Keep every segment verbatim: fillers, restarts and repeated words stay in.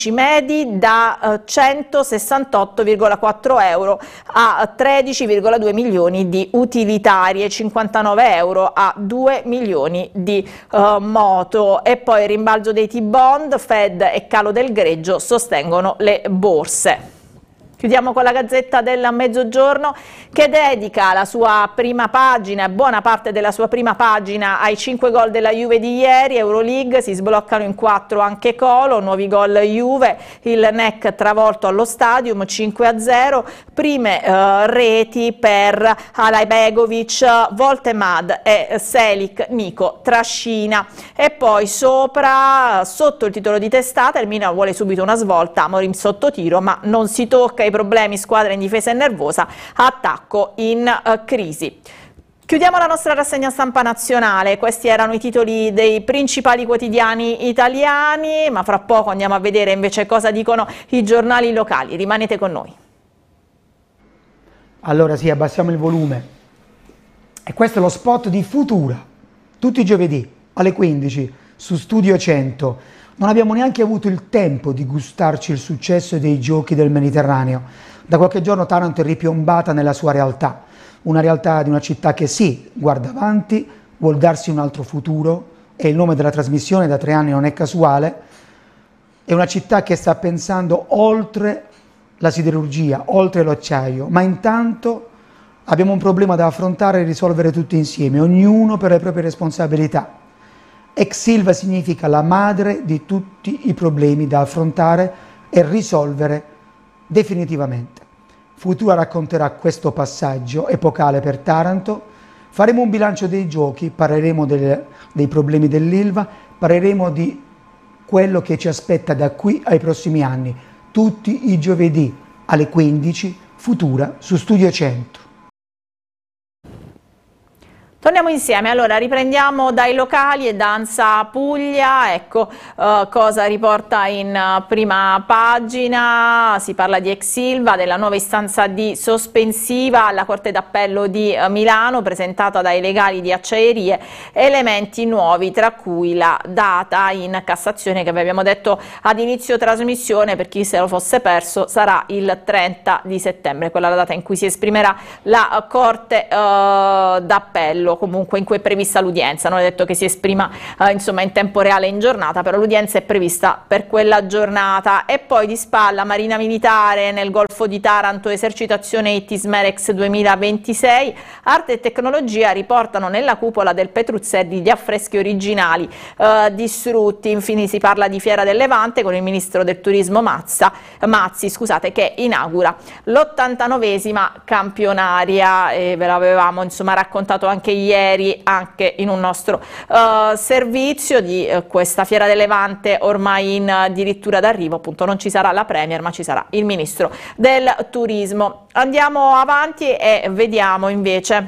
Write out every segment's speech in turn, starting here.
medi da eh, centosessantotto virgola quattro euro a tredici virgola due milioni di utilitarie, cinquantanove euro a due milioni di eh, moto. E poi il rimbalzo dei T-bond, Fed e calo del greggio sostengono le borse. Chiudiamo con la Gazzetta del Mezzogiorno, che dedica la sua prima pagina, buona parte della sua prima pagina, ai cinque gol della Juve di ieri. Euroleague, si sbloccano in quattro anche Colo, nuovi gol Juve, il N E C travolto allo Stadium cinque a zero, prime eh, reti per Alajbegovic, Voltemad e Selic, Nico trascina. E poi sopra, sotto il titolo di testata, il Milan vuole subito una svolta, Amorim sotto tiro, ma non si tocca i problemi, squadra in difesa e nervosa, attacco in uh, crisi. Chiudiamo la nostra rassegna stampa nazionale. Questi erano i titoli dei principali quotidiani italiani, ma fra poco andiamo a vedere invece cosa dicono i giornali locali. Rimanete con noi. Allora sì, abbassiamo il volume. E questo è lo spot di Futura, tutti i giovedì alle quindici su Studio cento. Non abbiamo neanche avuto il tempo di gustarci il successo dei giochi del Mediterraneo. Da qualche giorno Taranto è ripiombata nella sua realtà, una realtà di una città che sì, guarda avanti, vuol darsi un altro futuro, e il nome della trasmissione da tre anni non è casuale. È una città che sta pensando oltre la siderurgia, oltre l'acciaio, ma intanto abbiamo un problema da affrontare e risolvere tutti insieme, ognuno per le proprie responsabilità. Ex Ilva significa la madre di tutti i problemi da affrontare e risolvere definitivamente. Futura racconterà questo passaggio epocale per Taranto, faremo un bilancio dei giochi, parleremo del, dei problemi dell'Ilva, parleremo di quello che ci aspetta da qui ai prossimi anni, tutti i giovedì alle quindici, Futura su Studio cento. Torniamo insieme, allora riprendiamo dai locali e da Ansa Puglia. Ecco uh, cosa riporta in uh, prima pagina. Si parla di Ex Ilva, della nuova istanza di sospensiva alla Corte d'Appello di uh, Milano presentata dai legali di Acciaierie, elementi nuovi tra cui la data in Cassazione che vi abbiamo detto ad inizio trasmissione, per chi se lo fosse perso sarà il trenta di settembre, quella la data in cui si esprimerà la uh, Corte uh, d'Appello. Comunque in cui è prevista l'udienza, non è detto che si esprima eh, insomma in tempo reale in giornata, però l'udienza è prevista per quella giornata. E poi di spalla Marina Militare nel Golfo di Taranto, esercitazione Ittismerex duemilaventisei, arte e tecnologia riportano nella cupola del Petruzzelli gli affreschi originali eh, distrutti. Infine si parla di Fiera del Levante con il ministro del turismo Mazza, Mazzi scusate, che inaugura l'ottantanovesima campionaria, e ve l'avevamo insomma raccontato anche ieri anche in un nostro uh, servizio di uh, questa Fiera del Levante ormai in uh, dirittura d'arrivo. Appunto non ci sarà la Premier ma ci sarà il Ministro del Turismo. Andiamo avanti e vediamo invece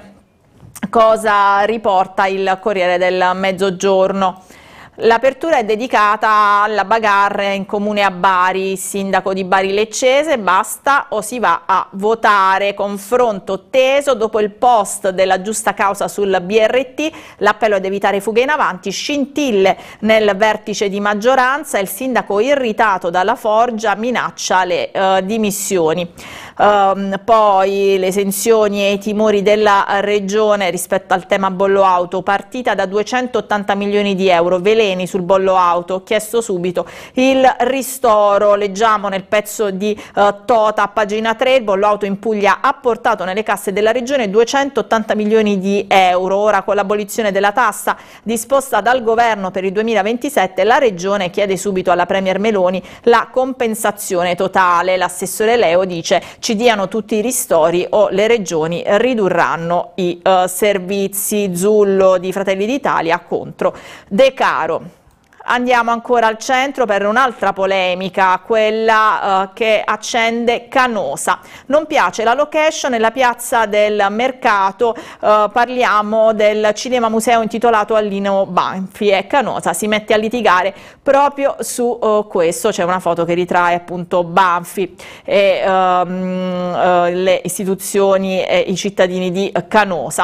cosa riporta il Corriere del Mezzogiorno. L'apertura è dedicata alla bagarre in comune a Bari, sindaco di Bari Leccese, basta o si va a votare, confronto teso dopo il post della giusta causa sul B R T, l'appello ad evitare fughe in avanti, scintille nel vertice di maggioranza, il sindaco irritato dalla Forgia minaccia le uh, dimissioni. Um, poi le esenzioni e i timori della regione rispetto al tema bollo auto, partita da duecentottanta milioni di euro, veleni sul bollo auto, chiesto subito il ristoro. Leggiamo nel pezzo di uh, Tota, pagina tre, il bollo auto in Puglia ha portato nelle casse della regione duecentottanta milioni di euro. Ora con l'abolizione della tassa disposta dal governo per il duemilaventisette la regione chiede subito alla Premier Meloni la compensazione totale. L'assessore Leo dice ci diano tutti i ristori o le regioni ridurranno i uh, servizi. Zullo di Fratelli d'Italia contro De Caro. Andiamo ancora al centro per un'altra polemica, quella uh, che accende Canosa. Non piace la location nella piazza del mercato, uh, parliamo del cinema museo intitolato a Lino Banfi, e Canosa si mette a litigare proprio su uh, questo. C'è una foto che ritrae appunto Banfi e um, uh, le istituzioni e i cittadini di Canosa.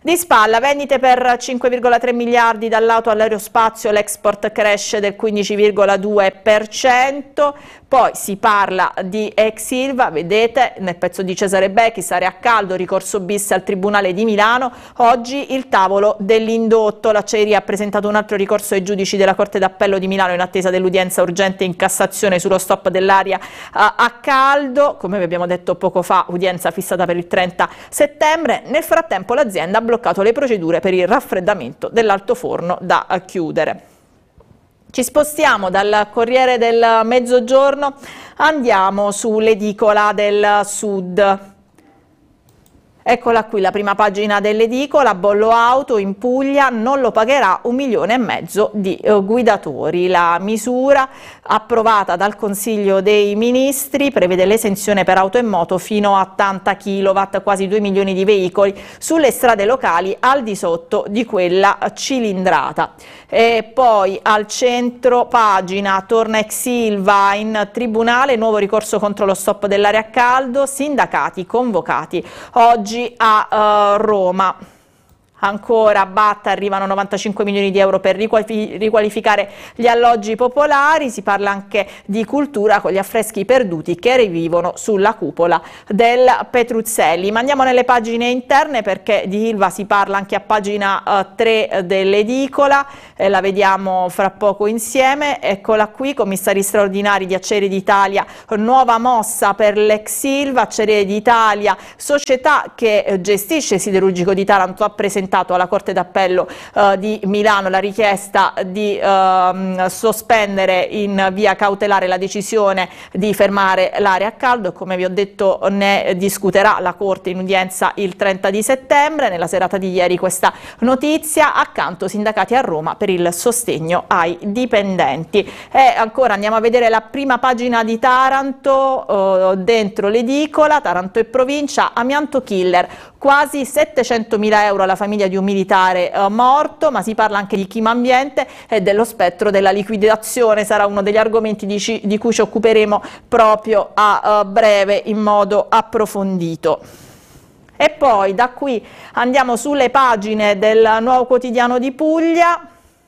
Di spalla, vendite per cinque virgola tre miliardi dall'auto all'aerospazio, l'export cresce del quindici virgola due per cento, poi si parla di ex Ilva, vedete nel pezzo di Cesare Becchi, area a caldo, ricorso bis al Tribunale di Milano, oggi il tavolo dell'indotto, l'acciaieria ha presentato un altro ricorso ai giudici della Corte d'Appello di Milano in attesa dell'udienza urgente in Cassazione sullo stop dell'aria a caldo, come vi abbiamo detto poco fa, udienza fissata per il trenta settembre, nel frattempo l'azienda ha bloccato le procedure per il raffreddamento dell'altoforno da chiudere. Ci spostiamo dal Corriere del Mezzogiorno, andiamo sull'edicola del Sud. Eccola qui la prima pagina dell'edicola, bollo auto in Puglia non lo pagherà un milione e mezzo di eh, guidatori. La misura approvata dal Consiglio dei Ministri prevede l'esenzione per auto e moto fino a ottanta chilowatt, quasi due milioni di veicoli sulle strade locali al di sotto di quella cilindrata. E poi al centro pagina torna ex Ilva in tribunale, nuovo ricorso contro lo stop dell'aria a caldo, sindacati convocati oggi a uh, Roma. Ancora Batta, arrivano novantacinque milioni di euro per riqualificare gli alloggi popolari, si parla anche di cultura con gli affreschi perduti che rivivono sulla cupola del Petruzzelli. Ma andiamo nelle pagine interne perché di Ilva si parla anche a pagina uh, tre dell'edicola, eh, la vediamo fra poco insieme, eccola qui, commissari straordinari di Acciaierie d'Italia, nuova mossa per l'ex Ilva, Acciaierie d'Italia, società che gestisce il siderurgico di Taranto, ha presentato alla Corte d'Appello eh, di Milano la richiesta di eh, sospendere in via cautelare la decisione di fermare l'area a caldo. Come vi ho detto, ne discuterà la Corte in udienza il trenta di settembre. Nella serata di ieri questa notizia, accanto sindacati a Roma per il sostegno ai dipendenti. E ancora andiamo a vedere la prima pagina di Taranto, eh, dentro l'edicola, Taranto e provincia, amianto killer, quasi settecentomila euro alla famiglia di un militare eh, morto, ma si parla anche di clima ambiente e dello spettro della liquidazione, sarà uno degli argomenti di, ci, di cui ci occuperemo proprio a uh, breve in modo approfondito. E poi da qui andiamo sulle pagine del Nuovo Quotidiano di Puglia.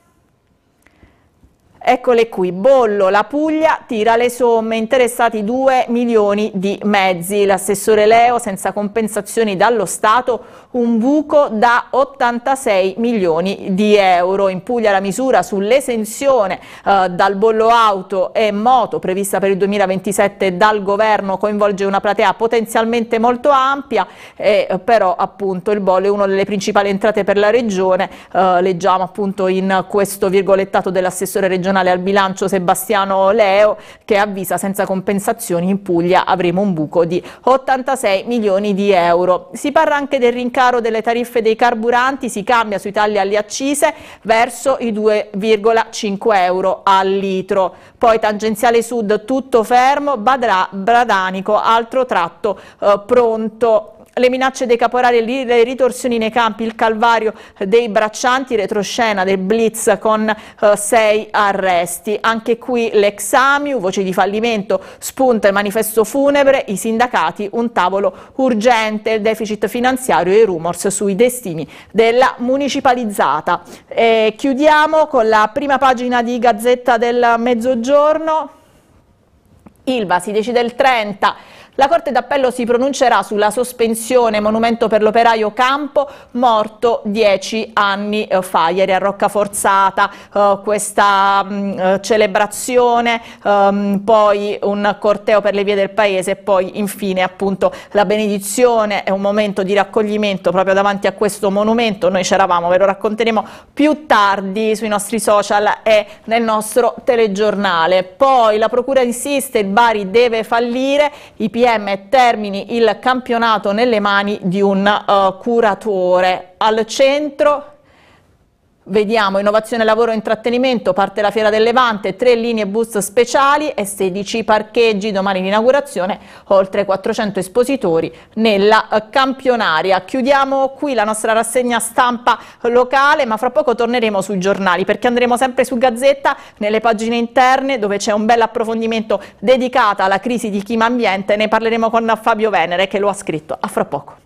Eccole qui, bollo, la Puglia tira le somme, interessati due milioni di mezzi, l'assessore Leo senza compensazioni dallo Stato, un buco da ottantasei milioni di euro. In Puglia la misura sull'esenzione eh, dal bollo auto e moto prevista per il duemilaventisette dal governo coinvolge una platea potenzialmente molto ampia, e, eh, però appunto il bollo è una delle principali entrate per la regione, eh, leggiamo appunto in questo virgolettato dell'assessore regionale al bilancio Sebastiano Leo che avvisa senza compensazioni in Puglia avremo un buco di ottantasei milioni di euro. Si parla anche del rincaro delle tariffe dei carburanti, si cambia sui tagli alle accise verso i due virgola cinque euro al litro. Poi tangenziale sud tutto fermo, Badra, Bradanico altro tratto eh, pronto. Le minacce dei caporali, le ritorsioni nei campi, il calvario dei braccianti, retroscena del blitz con eh, sei arresti. Anche qui l'ex Amiu, voce di fallimento, spunta il manifesto funebre, i sindacati, un tavolo urgente, il deficit finanziario e i rumors sui destini della municipalizzata. E chiudiamo con la prima pagina di Gazzetta del Mezzogiorno. Ilva si decide il trenta. La Corte d'Appello si pronuncerà sulla sospensione monumento per l'operaio Campo, morto dieci anni fa. Ieri a Roccaforzata eh, questa mh, celebrazione, ehm, poi un corteo per le vie del paese e poi infine appunto la benedizione. È un momento di raccoglimento proprio davanti a questo monumento. Noi c'eravamo, ve lo racconteremo più tardi sui nostri social e nel nostro telegiornale. Poi la Procura insiste, il Bari deve fallire, i P M termini il campionato nelle mani di un uh, curatore. Al centro vediamo innovazione, lavoro e intrattenimento, parte la Fiera del Levante, tre linee bus speciali e sedici parcheggi, domani l'inaugurazione, oltre quattrocento espositori nella uh, campionaria. Chiudiamo qui la nostra rassegna stampa locale, ma fra poco torneremo sui giornali perché andremo sempre su Gazzetta, nelle pagine interne dove c'è un bel approfondimento dedicato alla crisi di clima ambiente. Ne parleremo con Fabio Venere che lo ha scritto. A fra poco.